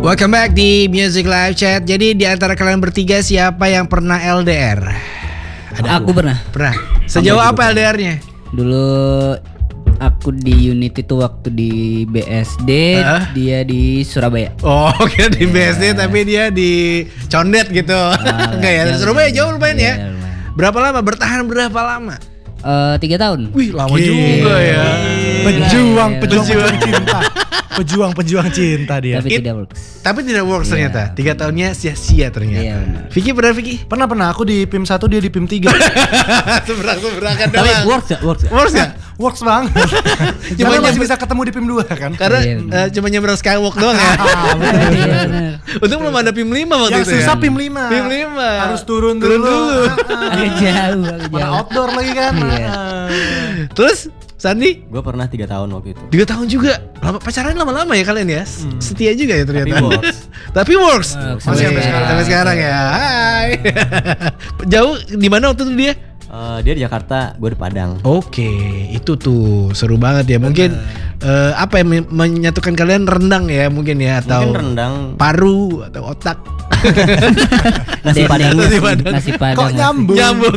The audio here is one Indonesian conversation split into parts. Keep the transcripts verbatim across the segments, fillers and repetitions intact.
Welcome back di Music Live Chat. Jadi di antara kalian bertiga siapa yang pernah L D R? Ada aku, aku pernah. Pernah. Sejauh apa L D R-nya? Dulu aku di unit itu waktu di B S D, uh? dia di Surabaya. Oh, kira di yeah. B S D tapi dia di Condet gitu. Uh, Enggak ya, di Surabaya jauh lumayan ya. ya. Berapa lama? Bertahan berapa lama? Uh, tiga tahun. Wih, lama Gila. juga ya. Pejuang, pejuang, pejuang cinta. Pejuang, pejuang cinta dia. Tapi It, tidak works. Tapi tidak works yeah. ternyata. Tiga tahunnya sia-sia ternyata. Iya benar. Vicky pernah Vicky? Pernah pernah. Aku di P I M satu, dia di P I M tiga. Seberang seberangan doang. Tapi works gak? Works gak? Works gak? Works banget. Cuma masih bisa ketemu di P I M dua kan? Karena iya, uh, cuma nyebrang skywalk doang ya. Untung belum ada P I M lima waktu yang itu. Yang susah ya? P I M lima. P I M lima. Harus turun, turun dulu. dulu. Agak jauh. Mana outdoor lagi kan? Iya. Terus Sandi? Gue pernah tiga tahun waktu itu. Tiga tahun juga. Lama, pacaran lama-lama ya kalian ya. Hmm. Setia juga ya ternyata. Tapi works. Tapi works. works. Masih sampai sekarang. Sampai sekarang ya. Hai. Jauh di mana waktu itu dia? Uh, dia di Jakarta, gue di Padang. Oke, itu tuh seru banget ya. Mungkin uh, apa yang menyatukan kalian rendang ya mungkin ya atau mungkin rendang, paru atau otak. nasi padang. Nasi padang. Nasi padang. Kok nyambung? Nyambung.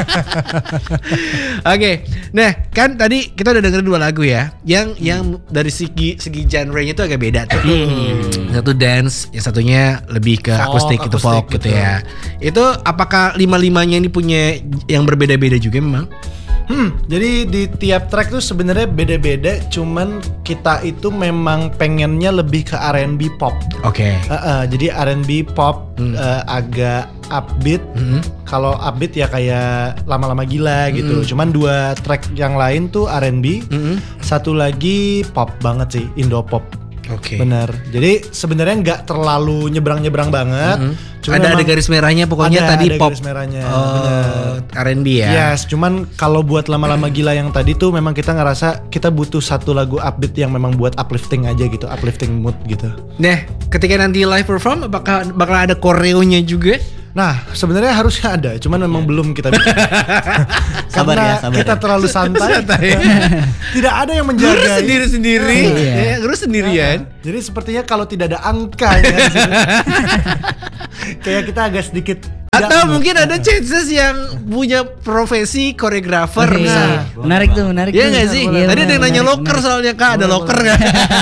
Oke, okay. Nah kan tadi kita udah dengerin dua lagu ya, yang hmm. yang dari segi segi genre-nya itu agak beda tuh. Hmm. Satu dance, yang satunya lebih ke folk, akustik, itu folk gitu ya. Itu apakah lima-limanya ini punya yang berbeda-beda juga memang? Hmm, jadi di tiap track tuh sebenarnya beda-beda, cuman kita itu memang pengennya lebih ke R and B pop. Oke. Okay. Uh, uh, jadi R and B pop hmm. uh, agak upbeat. Hmm. Kalau upbeat ya kayak lama-lama gila gitu. Hmm. Cuman dua track yang lain tuh R and B, hmm. satu lagi pop banget sih, Indo pop. Oke. Okay. Bener. Jadi sebenarnya nggak terlalu nyebrang-nyebrang banget. Mm-hmm. Ada ada garis merahnya pokoknya ada, tadi ada pop. Garis merahnya. Oh, R and B ya. Yes, cuman kalau buat lama-lama gila yang tadi tuh memang kita ngerasa kita butuh satu lagu upbeat yang memang buat uplifting aja gitu, uplifting mood gitu. Nah, ketika nanti live perform apakah bakal ada koreonya juga? Nah, sebenarnya harusnya ada, cuman memang belum kita bikin. Sabar Karena ya, sabar kita ya. terlalu santai. santai. Tidak ada yang menjaga. Ngurus sendiri-sendiri, oh, iya. ya, ngurus sendirian. Nah, jadi sepertinya kalau tidak ada angkanya kayak kita agak sedikit. Atau mungkin ada chances yang punya profesi koreografer. Oh, iya. Menarik tuh, menarik. Iya nggak sih? Iya, Tadi ada yang nanya loker soalnya kak, ada loker nggak?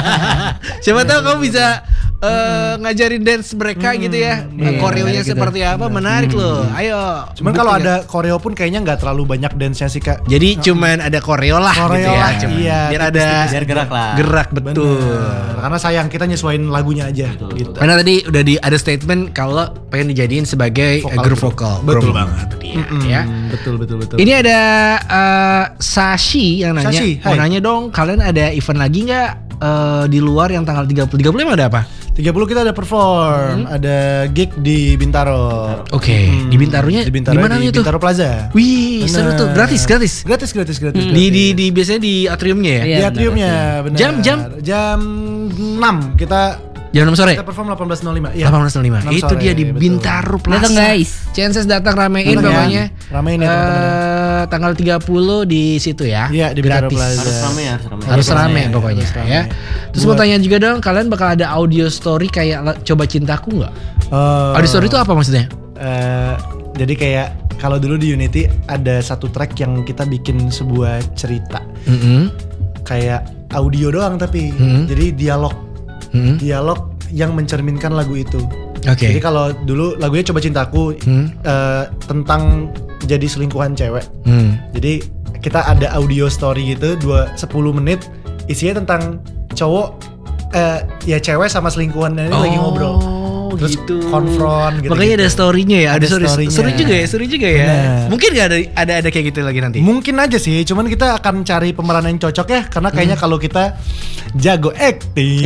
Siapa tahu kamu bisa Uh, ngajarin dance mereka hmm, gitu ya, iya, koreonya seperti gitu. Apa menarik hmm. loh, ayo. Cuman kalau ada koreo pun kayaknya nggak terlalu banyak dance-nya sih kak. Jadi oh. cuman ada koreo lah koreo gitu ya, lah, cuman. Iya, biar ada biar gerak lah. Gerak betul. Bener. Karena sayang kita nyesuaiin lagunya aja. Betul, gitu. Karena tadi udah di ada statement kalau pengen dijadiin sebagai vokal, grup vokal. Betul grup banget. Dia, mm-hmm. ya. Betul betul betul. Ini ada uh, Sashi yang nanya, Sashi, mau nanya dong, kalian ada event lagi nggak uh, di luar yang tanggal tiga puluh tiga puluh lima ada apa? tiga puluh kita ada perform, hmm. ada gig di Bintaro. Oke, okay. hmm. di Bintaronya di Bintaro, di mana di itu? Bintaro Plaza. Wih, seru tuh, gratis, gratis. Gratis, gratis, gratis. Hmm. Di, di di biasanya di atriumnya ya? Di atriumnya, benar. Jam jam jam enam kita jam enam sore. Kita perform delapan belas nol lima. Iya. delapan belas nol lima. Itu dia di betul. Bintaro Plaza. Datang guys. Chances datang ramein datang pokoknya. Ya. Ramein ya uh, tanggal tiga puluh di situ ya. Iya, di Bintaro Plaza. Harus rame ya, harus rame. Harus rame ya, pokoknya harus rame. ya. Terus mau tanya juga dong, kalian bakal ada audio story kayak Coba Cintaku enggak? Uh, audio story itu apa maksudnya? Uh, jadi kayak kalau dulu di Unity ada satu track yang kita bikin sebuah cerita. Mm-hmm. Kayak audio doang tapi. Mm-hmm. Jadi dialog. Mm-hmm. Dialog yang mencerminkan lagu itu. Oke. Okay. Jadi kalau dulu lagunya Coba Cintaku hmm. uh, tentang jadi selingkuhan cewek. Hmm. Jadi kita ada audio story gitu dua sepuluh menit isinya tentang cowok uh, ya cewek sama selingkuhannya ini oh, lagi ngobrol. Terus gitu. Konfront gitu. Makanya gitu. ada story-nya ya, ada, ada story. story-nya. Seru juga ya, seru juga ya. Bener. Mungkin enggak ada ada ada kayak gitu lagi nanti. Mungkin aja sih, cuman kita akan cari pemeran yang cocok ya karena kayaknya hmm. kalau kita jago acting.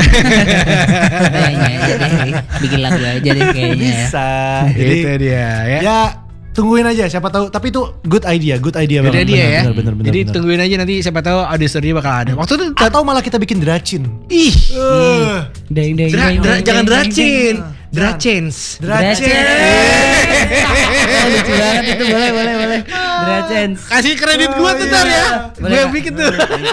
Kayaknya aja deh, bikin lagu aja deh kayaknya. Bisa. Jadi itu dia ya. Ya tungguin aja siapa tahu, tapi itu good idea, good idea good banget. Idea bener, ya. Bener, bener, bener, Jadi bener. tungguin aja nanti siapa tahu audio story bakal ada. Waktu itu atau malah kita bikin dracin. Ih. Uh. Deng, deng, dra, deng, dra, deng, jangan deng, dracin. deng, deng. Drachens. Drachens. Oh, lucu banget itu, boleh boleh boleh. Drachens. Kasih kredit Oh, gua tuh ntar iya. ya. Boleh, Gue yang Kak. bikin tuh.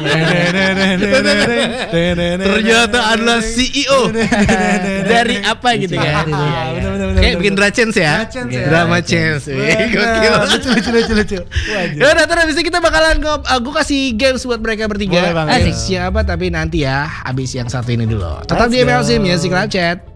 Ternyata adalah C E O dari apa gitu kan. Ah, bener, bener, bener, Kayak bener. bikin Drachens ya. Drachens ya. Drama Chance. Wih, gokil. Lucu lucu lucu lucu. Wajib. Ya udah, terus abis itu kita bakalan ngop, uh, gue kasih games buat mereka bertiga. Boleh, Bang. Asik. Iya. Siapa tapi nanti ya abis yang satu ini dulu. Tetap di M L C Music Live Chat.